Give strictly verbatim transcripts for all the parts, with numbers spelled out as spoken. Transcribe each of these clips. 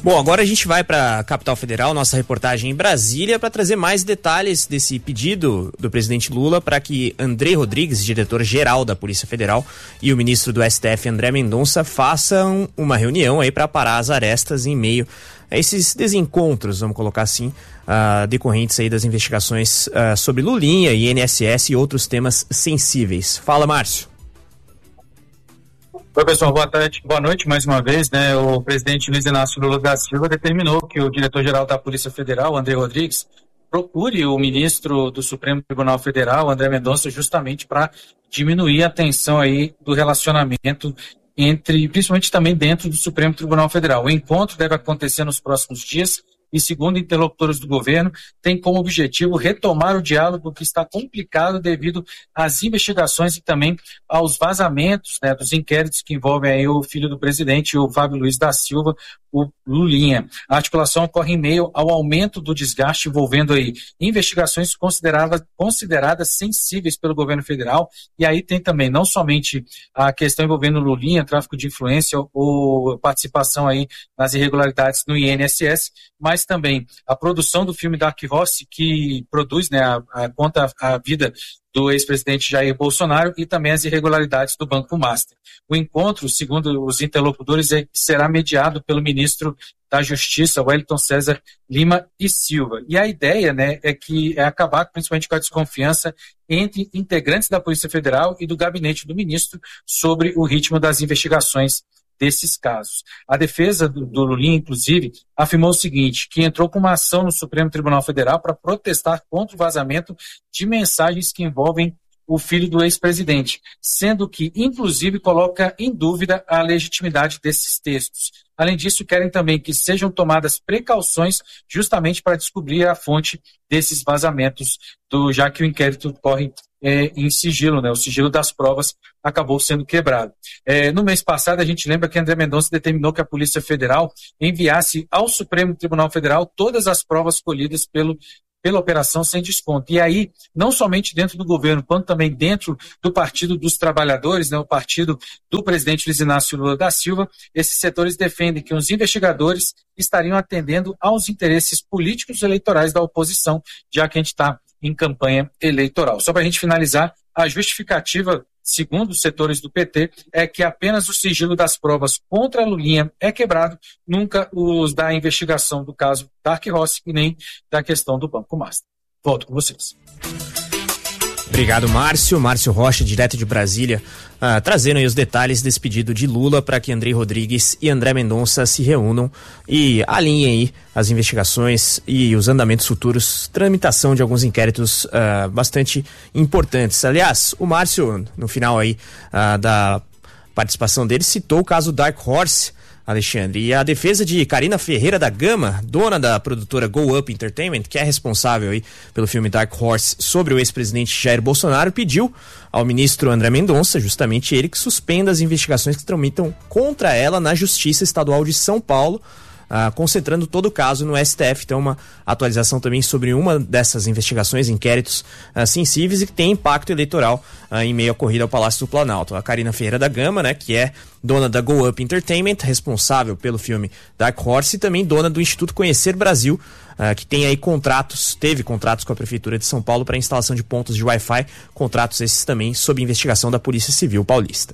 Bom, agora a gente vai para a capital federal, nossa reportagem em Brasília, para trazer mais detalhes desse pedido do presidente Lula para que André Rodrigues, diretor-geral da Polícia Federal, e o ministro do S T F, André Mendonça, façam uma reunião aí para parar as arestas em meio a esses desencontros, vamos colocar assim, uh, decorrentes aí das investigações uh, sobre Lulinha, I N S S e outros temas sensíveis. Fala, Márcio. Oi, pessoal, boa tarde, boa noite mais uma vez, né? O presidente Luiz Inácio Lula da Silva determinou que o diretor-geral da Polícia Federal, André Rodrigues, procure o ministro do Supremo Tribunal Federal, André Mendonça, justamente para diminuir a tensão aí do relacionamento entre, principalmente também dentro do Supremo Tribunal Federal. O encontro deve acontecer nos próximos dias e, segundo interlocutores do governo, tem como objetivo retomar o diálogo que está complicado devido às investigações e também aos vazamentos, né, dos inquéritos que envolvem aí o filho do presidente, o Fábio Luiz da Silva, o Lulinha. A articulação ocorre em meio ao aumento do desgaste envolvendo aí investigações consideradas, consideradas sensíveis pelo governo federal, e aí tem também não somente a questão envolvendo Lulinha, tráfico de influência ou participação aí nas irregularidades no I N S S, mas também a produção do filme Dark Horse, que produz, né, a, a, conta a vida do ex-presidente Jair Bolsonaro, e também as irregularidades do Banco Master. O encontro, segundo os interlocutores, é, será mediado pelo ministro da Justiça, Wellington César Lima e Silva. E a ideia, né, é que é acabar principalmente com a desconfiança entre integrantes da Polícia Federal e do gabinete do ministro sobre o ritmo das investigações desses casos. A defesa do, do Lulinha, inclusive, afirmou o seguinte, que entrou com uma ação no Supremo Tribunal Federal para protestar contra o vazamento de mensagens que envolvem o filho do ex-presidente, sendo que, inclusive, coloca em dúvida a legitimidade desses textos. Além disso, querem também que sejam tomadas precauções justamente para descobrir a fonte desses vazamentos, do, já que o inquérito corre é, em sigilo, né? O sigilo das provas acabou sendo quebrado. É, no mês passado, a gente lembra que André Mendonça determinou que a Polícia Federal enviasse ao Supremo Tribunal Federal todas as provas colhidas pelo pela operação sem desconto. E aí, não somente dentro do governo, quanto também dentro do Partido dos Trabalhadores, né, o partido do presidente Luiz Inácio Lula da Silva, esses setores defendem que os investigadores estariam atendendo aos interesses políticos e eleitorais da oposição, já que a gente está em campanha eleitoral. Só para a gente finalizar, a justificativa, segundo os setores do P T, é que apenas o sigilo das provas contra a Lulinha é quebrado, nunca os da investigação do caso Dark Horse e nem da questão do Banco Master. Volto com vocês. Obrigado, Márcio. Márcio Rocha, direto de Brasília, uh, trazendo aí os detalhes desse pedido de Lula para que André Rodrigues e André Mendonça se reúnam e alinhem aí as investigações e os andamentos futuros, tramitação de alguns inquéritos uh, bastante importantes. Aliás, o Márcio, no final aí uh, da participação dele, citou o caso Dark Horse, Alexandre, e a defesa de Karina Ferreira da Gama, dona da produtora Go Up Entertainment, que é responsável aí pelo filme Dark Horse sobre o ex-presidente Jair Bolsonaro, pediu ao ministro André Mendonça, justamente ele, que suspenda as investigações que tramitam contra ela na Justiça Estadual de São Paulo, Uh, concentrando todo o caso no S T F. Então, uma atualização também sobre uma dessas investigações, inquéritos uh, sensíveis e que tem impacto eleitoral uh, em meio à corrida ao Palácio do Planalto. A Karina Ferreira da Gama, né, que é dona da Go Up Entertainment, responsável pelo filme Dark Horse, e também dona do Instituto Conhecer Brasil, uh, que tem aí contratos, teve contratos com a Prefeitura de São Paulo para instalação de pontos de Wi-Fi, contratos esses também sob investigação da Polícia Civil Paulista.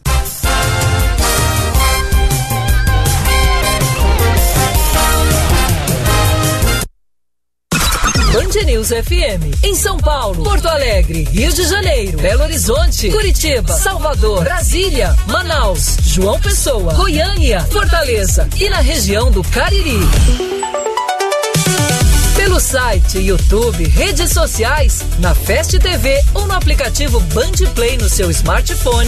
Band News F M, em São Paulo, Porto Alegre, Rio de Janeiro, Belo Horizonte, Curitiba, Salvador, Brasília, Manaus, João Pessoa, Goiânia, Fortaleza e na região do Cariri. Pelo site, YouTube, redes sociais, na Fast T V ou no aplicativo Band Play no seu smartphone.